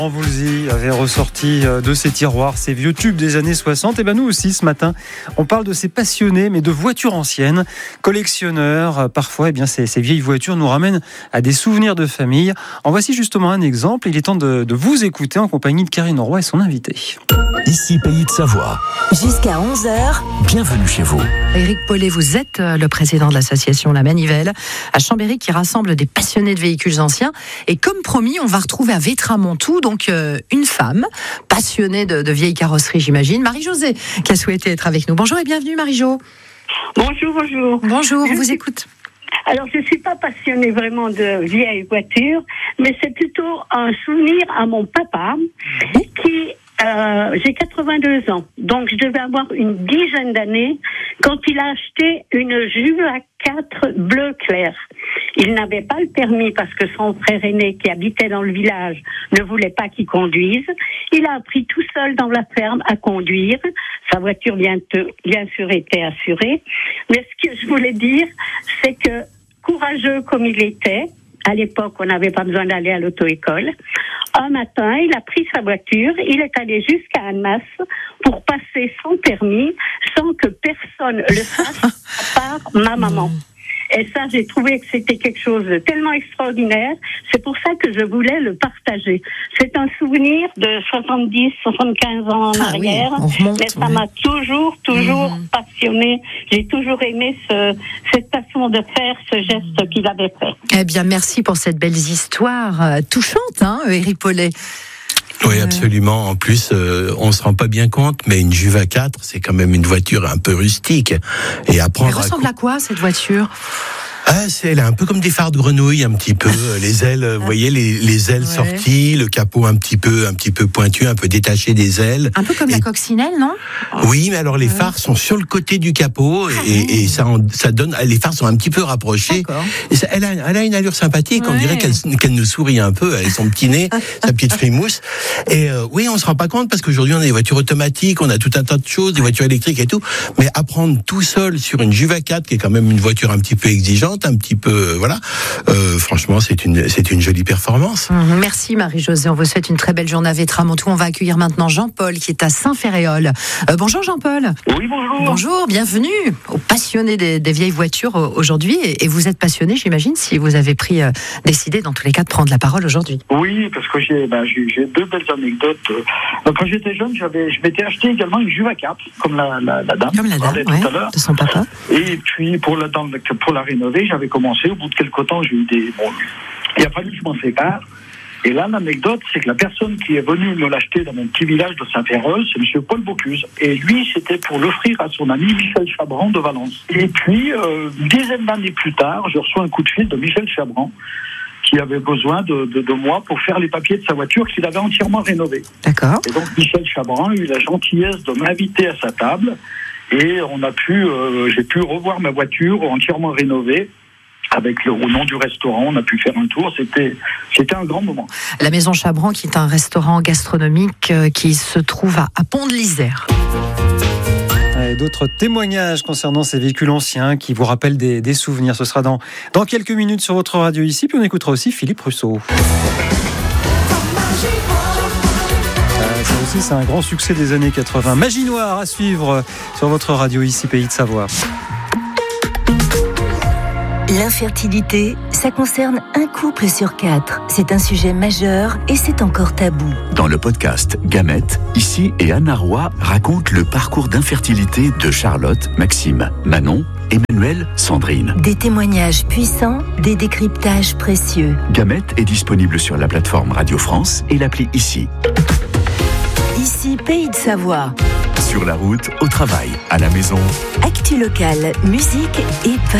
Woolsey avait ressorti de ses tiroirs ces vieux tubes des années 60. Et bien nous aussi ce matin, on parle de ces passionnés, mais de voitures anciennes, collectionneurs. Parfois, ces vieilles voitures nous ramènent à des souvenirs de famille. En voici justement un exemple. Il est temps de vous écouter en compagnie de Karine Roy et son invité. Ici Pays de Savoie. Jusqu'à 11h. Bienvenue chez vous. Éric Paulet, vous êtes le président de l'association La Manivelle à Chambéry qui rassemble des passionnés de véhicules anciens. Et comme promis, on va retrouver à Vétramontou donc une femme passionnée de vieilles carrosseries, j'imagine, Marie-Josée, qui a souhaité être avec nous. Bonjour et bienvenue Marie-Jo. Bonjour. Bonjour, on vous écoute. Alors, je ne suis pas passionnée vraiment de vieilles voitures, mais c'est plutôt un souvenir à mon papa qui... j'ai 82 ans, donc je devais avoir une dizaine d'années quand il a acheté une Juve A4 bleu clair. Il n'avait pas le permis parce que son frère aîné qui habitait dans le village ne voulait pas qu'il conduise. Il a appris tout seul dans la ferme à conduire. Sa voiture bien sûr était assurée. Mais ce que je voulais dire, c'est que courageux comme il était, à l'époque, on n'avait pas besoin d'aller à l'auto-école. Un matin, il a pris sa voiture, il est allé jusqu'à Annemasse pour passer son permis sans que personne le fasse, à part ma maman. Et ça, j'ai trouvé que c'était quelque chose de tellement extraordinaire. C'est pour ça que je voulais le partager. C'est un souvenir de 70, 75 ans en arrière. Oui, mais ça m'a toujours passionnée. J'ai toujours aimé cette façon de faire, ce geste qu'il avait fait. Eh bien, merci pour cette belle histoire touchante, Éric Paulet. Oui, absolument. En plus, on se rend pas bien compte, mais une Juve A4, c'est quand même une voiture un peu rustique. Et apprendre. Elle ressemble à quoi, cette voiture ? Elle est un peu comme des phares de grenouille, un petit peu. Les ailes, vous voyez, les ailes sorties, le capot un petit peu pointu, un peu détaché des ailes. Un peu comme la coccinelle, non ? Oui, mais alors les phares sont sur le côté du capot et ça donne. Les phares sont un petit peu rapprochés. Et elle a une allure sympathique. On dirait qu'elle nous sourit un peu avec son petit nez, sa petite frimousse. Et oui, on se rend pas compte parce qu'aujourd'hui on a des voitures automatiques, on a tout un tas de choses, des voitures électriques et tout. Mais apprendre tout seul sur une Juve A4, qui est quand même une voiture un petit peu exigeante, un petit peu, franchement, c'est une jolie performance. Merci Marie-Josée, on vous souhaite une très belle journée à Vétramontou. On va accueillir maintenant Jean-Paul qui est à Saint-Ferréol. Bonjour Jean-Paul. Oui, bonjour. Bonjour, bienvenue aux passionnés des vieilles voitures aujourd'hui. Et vous êtes passionné, j'imagine, si vous avez décidé dans tous les cas de prendre la parole aujourd'hui. Oui, parce que j'ai deux belles anecdotes. Quand j'étais jeune, je m'étais acheté également une Juve A4, comme la dame. Comme la dame, tout à l'heure. De son papa. Et puis, pour la rénover, j'avais commencé. Au bout de quelques temps, j'ai eu il a fallu que je m'en sépare. Et là, l'anecdote, c'est que la personne qui est venue me l'acheter dans mon petit village de Saint-Ferréol, c'est M. Paul Bocuse. Et lui, c'était pour l'offrir à son ami Michel Chabran de Valence. Et puis, une dizaine d'années plus tard, je reçois un coup de fil de Michel Chabran qui avait besoin de moi pour faire les papiers de sa voiture qu'il avait entièrement rénovée. D'accord. Et donc, Michel Chabran a eu la gentillesse de m'inviter à sa table. Et j'ai pu revoir ma voiture entièrement rénovée. Au nom du restaurant, on a pu faire un tour. C'était un grand moment. La Maison Chabran, qui est un restaurant gastronomique qui se trouve à Pont de l'Isère. Et d'autres témoignages concernant ces véhicules anciens qui vous rappellent des souvenirs. Ce sera dans quelques minutes sur votre radio ici. Puis on écoutera aussi Philippe Rousseau. Ça aussi, c'est un grand succès des années 80. Magie Noire à suivre sur votre radio ici, Pays de Savoie. L'infertilité, ça concerne un couple sur 4. C'est un sujet majeur et c'est encore tabou. Dans le podcast Gamète, Ici et Anna Roy racontent le parcours d'infertilité de Charlotte, Maxime, Manon, Emmanuel, Sandrine. Des témoignages puissants, des décryptages précieux. Gamète est disponible sur la plateforme Radio France et l'appli Ici. Ici, Pays de Savoie. Sur la route, au travail, à la maison. Actu locale, musique et